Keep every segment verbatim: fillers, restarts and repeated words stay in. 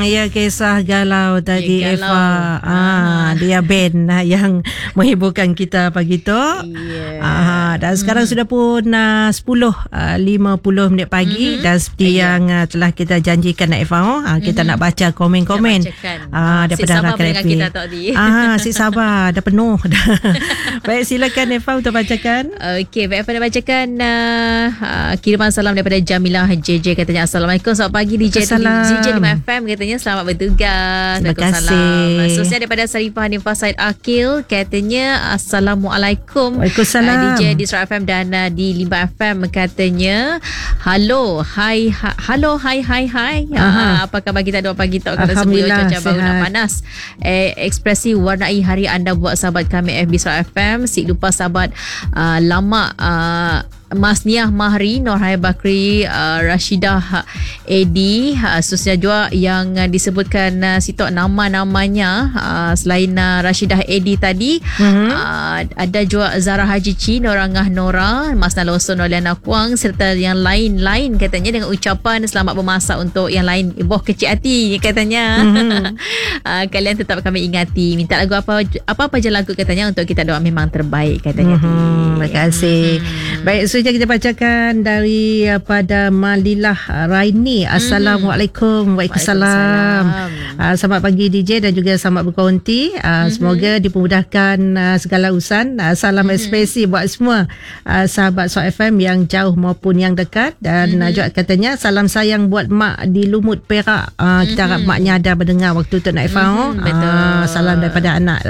ya kisah galau tadi ya, galau. Eva. Ah, dia band ah, yang menghiburkan kita pagi tu. Yeah. Ah, dan sekarang hmm. sudah pun uh, sepuluh lima puluh minit pagi mm-hmm. dan seperti yeah. yang uh, telah kita janjikan Eva, oh, uh, kita mm-hmm. nak baca komen-komen ah, daripada rakan F B. Ah, si sabar dah penuh dah. Baik, silakan Eva untuk bacakan. Okey, baik, Eva nak bacakan uh, uh, kiriman salam daripada Jamilah J J, katanya Assalamualaikum, selamat pagi D J D J lima F M, katanya selamat bertugas. Terima kasih. Sosial daripada Sarifah Hanifah Said Akil, katanya Assalamualaikum. Waalaikumsalam. Uh, D J di Sura F M dan uh, di lima F M, katanya halo, hai, ha, halo, hai, hai, hai. Uh, apa khabar kita dua pagi tu? Kalau sebelum cuaca baru nak panas. Eh, ekspresi warnai hari anda buat sahabat kami F B Sura F M. Si lupa sahabat uh, lama uh, Mas Niah Mahri, Norhai Bakri, uh, Rashidah Edi, uh, khususnya juga yang uh, disebutkan uh, situ nama-namanya uh, selain uh, Rashidah Edi tadi, mm-hmm. uh, ada juga Zara Haji Ci, Nora Ngah Nora, Mas Naloso Noliana Kuang serta yang lain-lain, katanya dengan ucapan selamat bermasak untuk yang lain. Boh kecil hati, katanya. Mm-hmm. uh, kalian tetap kami ingati. Minta lagu apa apa-apa je lagu, katanya, untuk kita doa memang terbaik, katanya. Mm-hmm. Terima kasih. Mm-hmm. Baik, saja kita bacakan dari uh, pada Malilah Raini. Assalamualaikum. Mm-hmm. Waalaikumsalam. Uh, selamat pagi D J dan juga selamat berkonti. Uh, mm-hmm. Semoga dipermudahkan uh, segala urusan. Uh, salam mm-hmm. ekspresi buat semua uh, sahabat Sura F M yang jauh maupun yang dekat. Dan mm-hmm. uh, juga katanya salam sayang buat mak di Lumut Perak. Uh, kita mm-hmm. harap maknya ada mendengar waktu tu nak F M. Mm-hmm. Betul. Uh, salam daripada anak.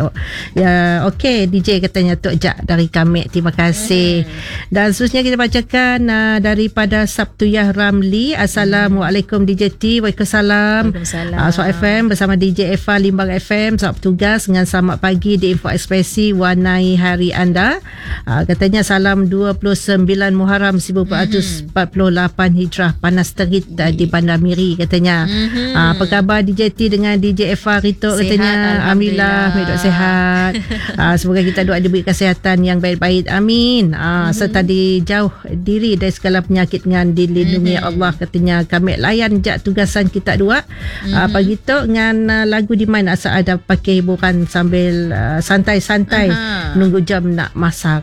Ya, okey, D J katanya Tok Jak dari Kamek. Terima kasih. Mm-hmm. Dan seterusnya kita bacakan uh, daripada Sabtuyah Ramli. Assalamualaikum D J T. Waalaikumsalam. Waalaikumsalam. Uh, Sura F M bersama D J Eva Limbang F M. Selamat bertugas dengan selamat pagi di Info Ekspresi warnai hari anda. Uh, katanya salam dua puluh sembilan Muharram seribu empat ratus empat puluh lapan Hijrah, panas terik uh, di Bandar Miri, katanya. Mm-hmm. Uh, apa khabar D J T dengan D J Eva Rito, katanya. Alhamdulillah, medok sehat. uh, semoga kita doa diberi kesihatan yang baik-baik. Amin. Uh, mm-hmm. serta dijauh diri dari segala penyakit dengan dilindungi mm-hmm. Allah, katanya. Kami layan jak tugasan kita dua. Mm-hmm. Uh, pagi tu dengan uh, lagu di mana asal ada pakai hiburan sambil uh, santai-santai uh-huh. nunggu jam nak masak.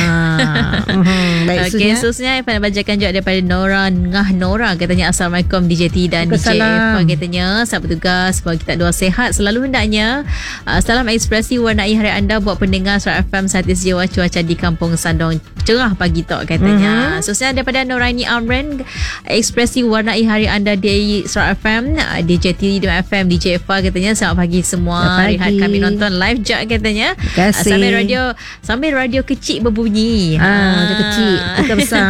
Ah, mm-hmm. Baik, okay, susnya Eva nak bacakan juga daripada Nora Ngah Nora, katanya Assalamualaikum D J T dan D J Eva, katanya selamat bertugas, semoga kita doa sehat selalu hendaknya. uh, Salam ekspresi warnai hari anda buat pendengar Sura F M saat jiwa cuaca di Kampung Sandong cerah pagi tu, katanya. Mm-hmm. Susnya daripada Noraini Amran, ekspresi warnai hari anda di Sura F M, uh, D J T di F M, D J Eva, katanya selamat pagi semua. Pagi. Rehat kami nonton live jak, katanya. uh, Sambil radio Sambil radio kecil bunyi. Ah, dia kecil, kita besar.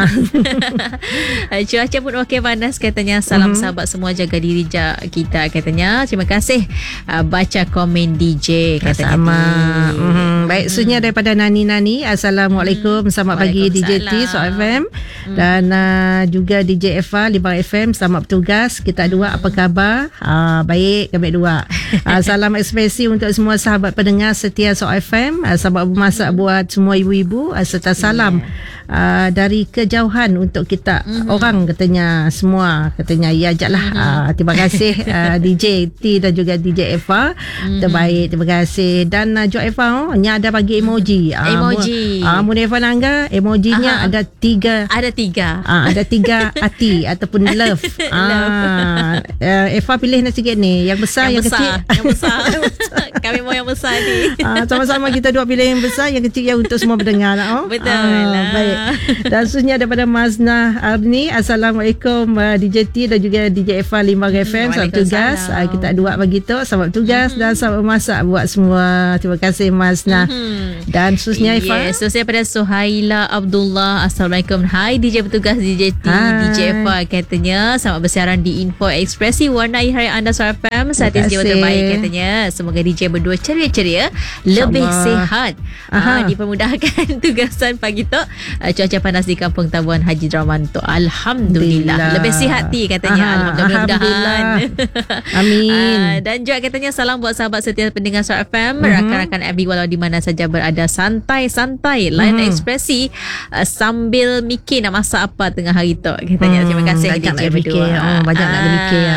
Cuaca pun okey, panas, katanya. Salam mm-hmm. sahabat semua, jaga diri kita, katanya. Terima kasih uh, baca komen D J, katanya. Sama. Mm-hmm. Baik, seterusnya mm-hmm. daripada Nani Nani. Assalamualaikum. Mm-hmm. Selamat pagi D J T Sura F M. Mm-hmm. Dan uh, juga D J Eva Limbang F M. Selamat bertugas. Kita dua mm-hmm. apa khabar? Ah, baik, kami dua. uh, salam ekspresi untuk semua sahabat pendengar setia Sura F M. Uh, selamat bermasak mm-hmm. buat semua ibu-ibu. Serta salam yeah. uh, dari kejauhan untuk kita mm-hmm. orang, katanya, semua, katanya. Ya, ajaklah. Mm-hmm. Uh, terima kasih uh, D J T dan juga D J Eva. Mm-hmm. Terbaik, terima kasih. Dan uh, Jo Eva, oh, ni ada bagi emoji. Uh, emoji. Ah, uh, Muneva Nangga, emojinya Aha. ada tiga. Ada tiga. Uh, ada tiga hati ataupun love. Ah, uh, Eva pilih nak sikit ni, yang besar, yang, yang besar, kecil. Yang besar. Kami mau yang besar ni. Uh, sama-sama kita dua pilih yang besar, yang kecil yang untuk semua pendengar. Oh? Betul ah, lah. Baik. Dan seterusnya daripada Maznah Arni. Assalamualaikum uh, D J T dan juga D J Eva Limbang F M. Selamat tugas. Uh, kita dua pagi tu selamat tugas mm-hmm. dan selamat masak buat semua. Terima kasih Maznah. Mm-hmm. Dan seterusnya Eva. Yes, seterusnya daripada Suhaila Abdullah. Assalamualaikum. Hai D J bertugas D J T, Hai. D J Eva, katanya. Selamat bersiaran di Info Ekspresi warnai hari anda Sura F M. Saat ini jiwa terbaik, katanya. Semoga D J berdua ceria-ceria, lebih sihat, uh, dipermudahkan tugasan pagi tu. Uh, cuaca panas di Kampung Tabuan Haji Draman tu, Alhamdulillah. Bila. Lebih sihat hati, katanya. Aha, Alhamdulillah. Amin. Uh, dan juga katanya salam buat sahabat setia pendengar Sura F M, mm-hmm. rakan-rakan F B walau di mana saja berada, santai-santai layan mm-hmm. ekspresi uh, sambil mikir nak masak apa tengah hari tu, katanya. Mm, terima kasih D J berdua. Oh, banyak uh, nak mikir. Oh.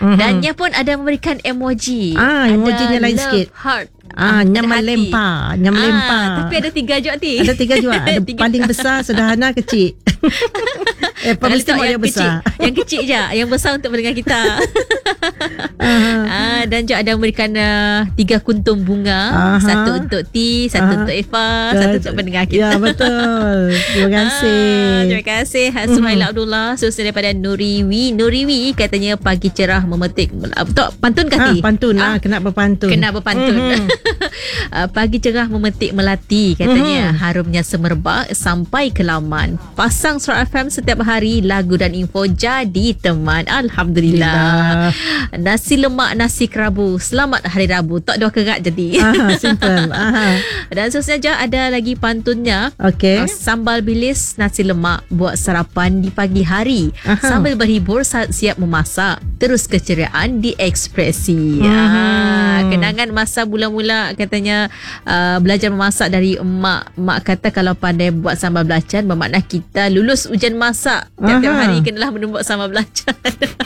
Mm-hmm. Dan dia pun ada memberikan emoji. Ah, emojinya lain love sikit. Heart. Ah, nyam melempar, nyam Ah, melempar. tapi ada tiga juga ti. Ada tiga juga. Ada Tiga. paling besar, sederhana, kecil. eh, mesti mau yang besar. Kecil. Yang kecil je. Yang besar untuk pendengar kita. uh-huh. ah, dan juga ada memberikan uh, tiga kuntum bunga. Uh-huh. Satu untuk T, satu uh-huh. untuk Eva, uh-huh. satu untuk pendengar kita. Ya, betul. Terima kasih. Ah, terima kasih. Suhaila uh-huh. Abdullah. Susun daripada Nuriwi. Nuriwi katanya pagi cerah memetik. Betul, pantun kah T? Ah, pantun. Ah, ah, kena berpantun. Kena berpantun. Uh-huh. uh, pagi cerah memetik melati katanya. Uh-huh. Harumnya semerbak sampai ke laman. Pasang Surat F M setiap hari, lagu dan info jadi teman. Alhamdulillah. Nasi lemak, nasi kerabu. Selamat hari Rabu. Tak dua kerat jadi. Aha, simple. Aha. Dan seterusnya je ada lagi pantunnya. Okay. Uh, sambal bilis, nasi lemak buat sarapan di pagi hari. Aha. Sambil berhibur saat siap memasak. Terus keceriaan diekspresi. Uh, kenangan masa mula-mula katanya uh, belajar memasak dari emak. Mak kata kalau pandai buat sambal belacan bermakna kita lulus ujian masak. Tiap-tiap hari kenalah menumbuk sambal belacan.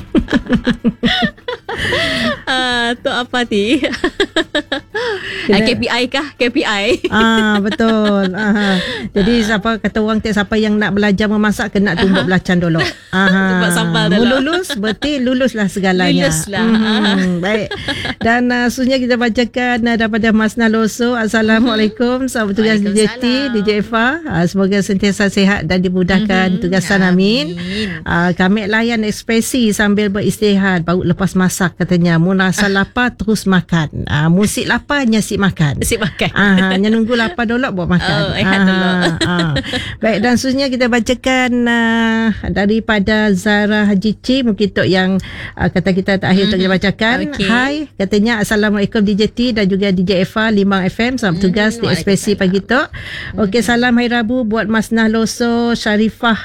Ah, tu apa ti? Ah, K P I kah? K P I. Ah, betul. Aha. Jadi siapa kata orang tiap siapa yang nak belajar memasak kena tumbuk belacan dulu. Aha. Tumbuk sambal dulu. Lulus berarti luluslah segalanya. Luluslah. Hmm, baik. Dan uh, seterusnya kita bacakan uh, daripada Mas Naloso. Assalamualaikum. Sahabat tugas D J T, D J Eva. Uh, semoga sentiasa sihat dan dimudahkan mm-hmm. tugasan. Amin. Amin. Uh, kami layan ekspresi sambil beristirahat baru lepas masak katanya. Munasa lapar terus makan. Uh, musik lapar nyasik makan. Nyasik makan. Ah, hanya nunggu lapar dulu buat makan. Oh, ehat dulu. Ah. Baik, dan seterusnya kita bacakan uh, daripada Zara Haji C. Mungkin untuk yang uh, kata kita terakhir untuk kita bacakan. Okay. Hai, katanya Assalamualaikum D J T dan juga D J Eva Limbang F M. Selamat tugas di Ekspresi pagi tu. Okey, salam hari Rabu buat Mas Nahloso, Syarifah,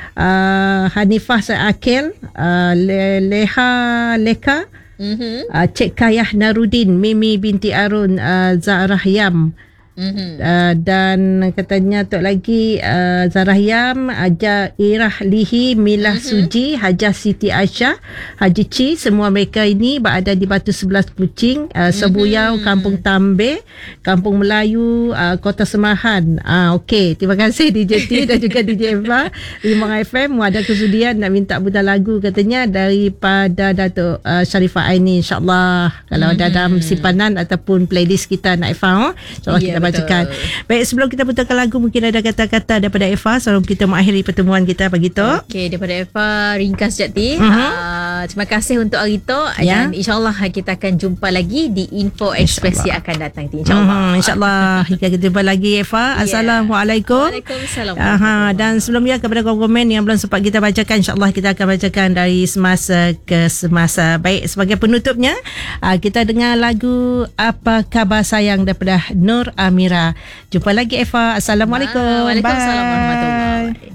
uh, Hanifah Akil, uh, Leha Leka, Mm-hmm. Uh, Cik Kayah Narudin, Mimi binti Arun, uh, Zarah Yam, mm-hmm. uh, dan katanya tu lagi uh, Zarah Yam, Aja Irah Lihi, Milah mm-hmm. Suji, Hajah Siti Aisyah, Haji Ci. Semua mereka ini berada di Batu Sebelas Kucing, uh, Sebuyau, mm-hmm. Kampung Tambe, Kampung Melayu, uh, Kota Semahan. uh, Okey, terima kasih D J T dan juga D J Eva Limbang F M. Ada kesudian nak minta benda lagu katanya daripada Datuk uh, Syarifah Aini, insyaAllah kalau mm-hmm. ada dalam simpanan ataupun playlist kita nak Eva, oh, insyaAllah yeah, kita bacakan. Betul. Baik, sebelum kita putarkan lagu, mungkin ada kata-kata daripada Eva sebelum kita mengakhiri pertemuan kita pagi tu. Okey, daripada Eva ringkas sekejap. uh-huh. uh, Terima kasih untuk hari tu, yeah. Dan insyaAllah kita akan jumpa lagi di Info Ekspresi akan datang. InsyaAllah. Hmm, InsyaAllah kita jumpa lagi Eva. Yeah. Assalamualaikum. Waalaikumsalam. Aha, dan sebelumnya kepada komen yang belum sempat kita bacakan, insyaAllah kita akan bacakan dari semasa ke semasa. Baik, sebagai penutupnya kita dengar lagu Apa Khabar Sayang daripada Nur Amira. Jumpa lagi Eva. Assalamualaikum. Waalaikumsalam warahmatullahi wabarakatuh.